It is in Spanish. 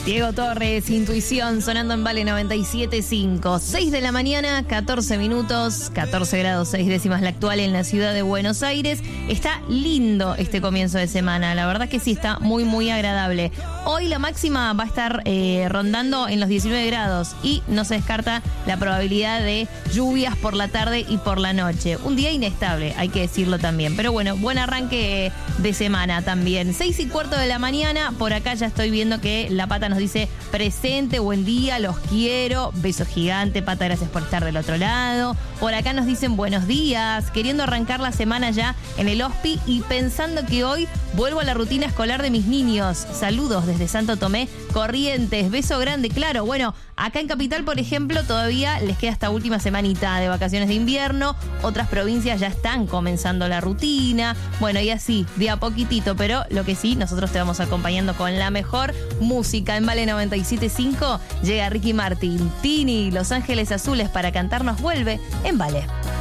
Diego Torres, Intuición, sonando en Vale 97.5. 6 de la mañana, 14 minutos, 14 grados 6 décimas la actual en la ciudad de Buenos Aires. Está lindo este comienzo de semana, la verdad que sí, está muy, muy agradable. Hoy la máxima va a estar rondando en los 19 grados y no se descarta la probabilidad de lluvias por la tarde y por la noche. Un día inestable, hay que decirlo también. Pero bueno, buen arranque de semana también. 6:15 de la mañana, por acá ya estoy viendo que la Pata nos dice presente, buen día, los quiero, beso gigante, Pata, gracias por estar del otro lado. Por acá nos dicen buenos días, queriendo arrancar la semana ya en el hospi y pensando que hoy vuelvo a la rutina escolar de mis niños. Saludos desde Santo Tomé, Corrientes, beso grande, claro. Bueno, acá en Capital, por ejemplo, todavía les queda esta última semanita de vacaciones de invierno. Otras provincias ya están comenzando la rutina. Bueno, y así, de a poquitito, pero lo que sí, nosotros te vamos acompañando con la mejor música. En Vale 97.5 llega Ricky Martin, Tini, Los Ángeles Azules para cantarnos vuelve en Vale.